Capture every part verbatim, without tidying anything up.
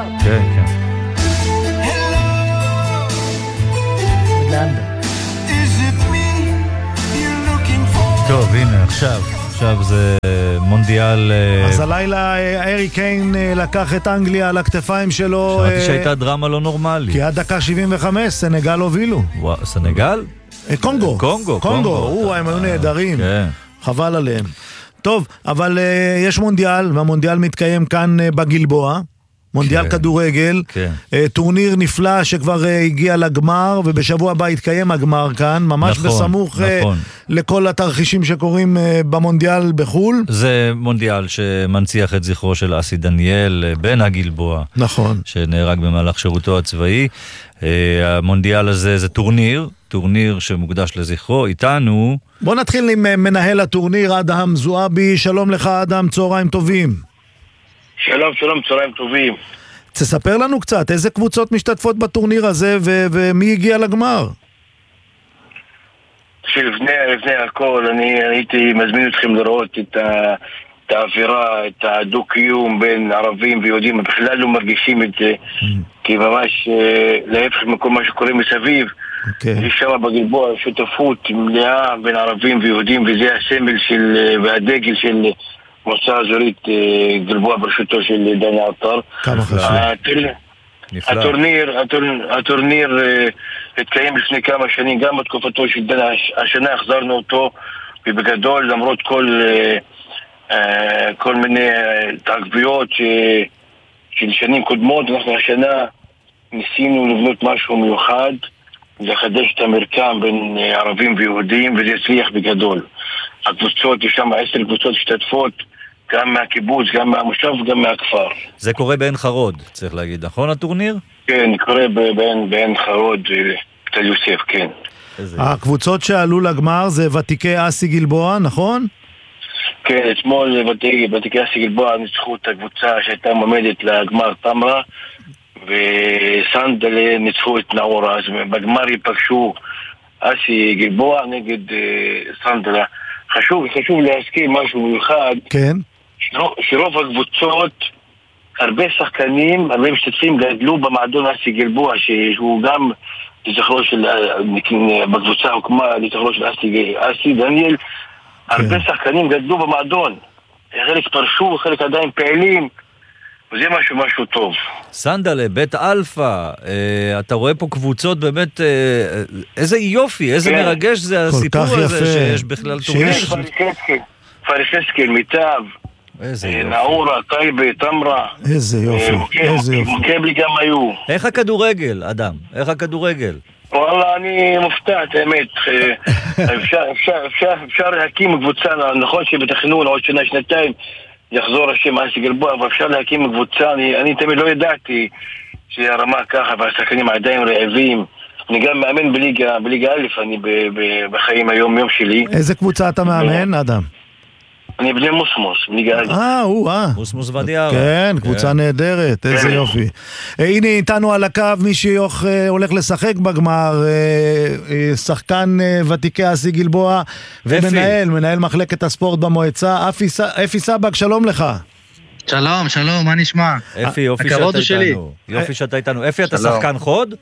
כן, כן. טוב, הנה, עכשיו, עכשיו זה מונדיאל... אז הלילה ארי קיין לקח את אנגליה על הכתפיים שלו. שמעתי שהייתה דרמה לא נורמלית. כי עד דקה שבעים וחמש סנגל הובילו. סנגל? קונגו. קונגו. קונגו, הוא, הם היו נהדרים. כן. חבל עליהם. טוב, אבל uh, יש מונדיאל, והמונדיאל מתקיים כאן uh, בגלבוע, מונדיאל כן. כדורגל, כן. uh, טורניר נפלא שכבר uh, הגיע לגמר, ובשבוע הבא יתקיים הגמר כאן, ממש נכון, בסמוך נכון. Uh, לכל התרחישים שקורים uh, במונדיאל בחול. זה מונדיאל שמנציח את זכרו של אסי דניאל, uh, בן הגלבוע, נכון. שנהרג במהלך שירותו הצבאי. Uh, המונדיאל הזה זה טורניר, טורניר שמוקדש לזכרו, איתנו... בוא נתחיל עם מנהל הטורניר, אדם זועבי. שלום לך אדם, צהריים טובים. שלום, שלום, צהריים טובים. תספר לנו קצת, איזה קבוצות משתתפות בטורניר הזה ו- ומי הגיע לגמר? שלפני לפני הכל, אני הייתי מזמין אתכם לראות את, ה- את האווירה, את הדו-קיום בין ערבים ויהודים. בכלל לא מרגישים את זה, mm. כי ממש להפך מכל מה שקורה מסביב. Okay. יש שם בגלבוע שותפות מלאה בין ערבים ויהודים, וזה הסמל של, והדגל של מועצה אזורית גלבוע בראשותו של דני עטר. כמה חשוב. הטורניר, הטורניר, הטורניר התקיים לפני כמה שנים, גם בתקופתו של דני. השנה החזרנו אותו, ובגדול, למרות כל, כל מיני תעקביות של שנים קודמות, אנחנו השנה ניסינו לבנות משהו מיוחד, לחדש את המרקם בין ערבים ויהודים, וזה הצליח בגדול. הקבוצות, יש שם עשר קבוצות השתתפות, גם מהקיבוץ, גם מהמושב, גם מהכפר. זה קורה בעין חרוד, צריך להגיד, נכון הטורניר? כן, קורה בעין, בעין חרוד, תל יוסף, כן. הקבוצות שעלו לגמר זה ותיקי אסי גלבוע, נכון? כן, אתמול ותיקי אסי גלבוע ניצחו את הקבוצה שהייתה מועמדת לגמר תמרה, וסנדלה ניצחו את נאורה. אז בגמר ייפגשו אסי גלבוע נגד סנדלה. חשוב, חשוב להזכיר משהו מיוחד. כן. שרוב הקבוצות, הרבה שחקנים, הרבה משתתפים גדלו במועדון אסי גלבוע, שהוא גם לזכרו של, בקבוצה הוקמה לזכרו של אסי, אסי דניאל. הרבה שחקנים גדלו במועדון. חלק פרשו, חלק עדיין פעילים. וזה משהו, משהו טוב. סנדלה, בית אלפא, אה, אתה רואה פה קבוצות באמת, אה, איזה יופי, איזה כן. מרגש זה הסיפור הזה יפה. שיש בכלל טורניר. שיש פריססקל, מיטב, אה, נאורה, טייבה, תמרה. איזה יופי, אה, איזה יופי. מוקבלי גם היו. איך הכדורגל, אדם? איך הכדורגל? וואלה, אני מופתע, האמת. אפשר, אפשר, אפשר, אפשר להקים קבוצה, נכון שבתכנון עוד שנה, שנתיים, יחזור השם אסי גלבוע, אבל אפשר להקים קבוצה. אני, אני תמיד לא ידעתי שהרמה ככה, והשחקנים עדיין רעבים. אני גם מאמן בליגה, בליגה א', אני ב, ב, בחיים היום יום שלי. איזה קבוצה אתה מאמן, אדם? אני בני מוסמוס, בליגה א'. אה, הוא, אה. מוסמוס ודיארה. כן, קבוצה נהדרת, איזה יופי. הנה איתנו על הקו מי שהולך לשחק בגמר, שחקן ותיקי אסי גלבוע, ומנהל, מנהל מחלקת הספורט במועצה, אפי סבק, שלום לך. שלום, שלום, מה נשמע? אפי, יופי שאתה איתנו. יופי שאתה איתנו. אפי, אתה שחקן חוד?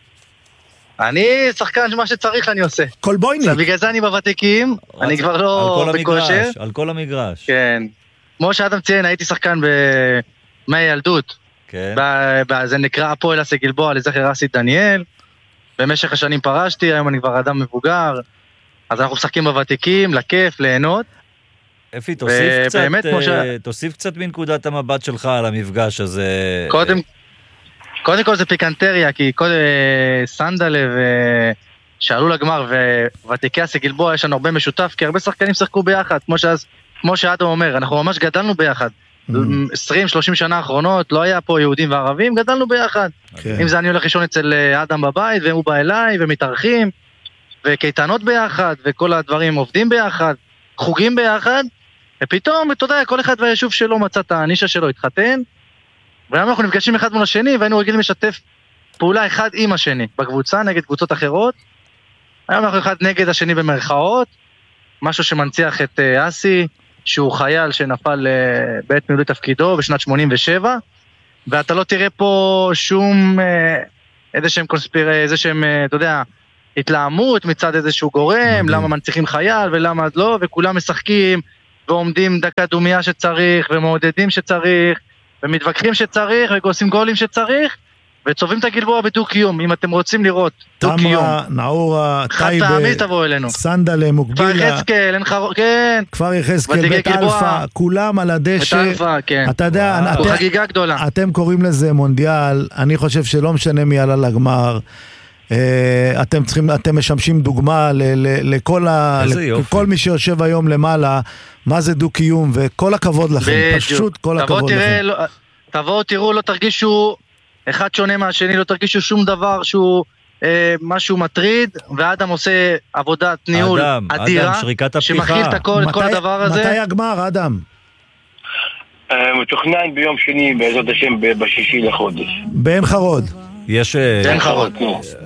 אני שחקן מה שצריך אני עושה. קולבויניק. בגלל זה אני בוותיקים, אני כבר לא בכושר. על כל המגרש. כן. כמו שאדם ציין, הייתי שחקן במי ילדות. כן. זה נקרא הפועל אסי גלבוע לזכר אסי דניאל. במשך השנים פרשתי, היום אני כבר אדם מבוגר. אז אנחנו משחקים בוותיקים, לכיף, ליהנות. אפי, תוסיף קצת מנקודת המבט שלך על המפגש הזה. קודם קודם כל זה פיקנטריה, כי קודם סנדלה שעלו לגמר וותיקי אסי גלבוע יש לנו הרבה משותף, כי הרבה שחקנים שחקו ביחד, כמו, שאז, כמו שאדם אומר, אנחנו ממש גדלנו ביחד. עשרים שלושים שנה האחרונות, לא היה פה יהודים וערבים, גדלנו ביחד. אם זה אני הולך לישון אצל אדם בבית, והוא בא אליי, ומתארחים, וקייטנות ביחד, וכל הדברים עובדים ביחד, חוגים ביחד, ופתאום, אתה יודע, כל אחד והיישוב שלו מצא את הנישה שלו, התחתן, והיום אנחנו נפגשים אחד מול השני, והיינו רגילים לשתף פעולה אחד עם השני, בקבוצה נגד קבוצות אחרות. היום אנחנו אחד נגד השני במרכאות, משהו שמנציח את אסי, שהוא חייל שנפל בעת מילוי תפקידו בשנת שמונים ושבע, ואתה לא תראה פה שום איזה שהם קונספיר, איזה שהם, אתה יודע, התלהמות מצד איזשהו גורם, למה מנציחים חייל ולמה לא, וכולם משחקים ועומדים דקה דומיה שצריך, ומעודדים שצריך, ומתווכחים שצריך, ועושים גולים שצריך, וצובעים את הגלבוע בדו-קיום, אם אתם רוצים לראות דו-קיום. תמרה, נאורה, טייבה, סנדלה, מוקבילה, כפר יחזקאל, אין חרור, כן. כפר יחזקאל, בית אלפה, כולם על הדשא. בית אלפה, כן. אתה יודע, חגיגה גדולה. אתם קוראים לזה מונדיאל, אני חושב שלא משנה מי עלה לגמר, אתם צריכים, אתם משמשים דוגמה לכל מי שיושב היום למעלה, מה זה דו-קיום, וכל הכבוד לכם, פשוט כל הכבוד לכם. תבואו, תראו, לא תרגישו אחד שונה מהשני, לא תרגישו שום דבר שהוא משהו מטריד, ואדם עושה עבודת ניהול אדירה, שמכיל את הכל, את כל הדבר הזה. מתי הגמר, אדם? מתוכנן ביום שני, בעזרת השם, בשישי לחודש. בעין חרוד. יש... בעין חרוד, נו.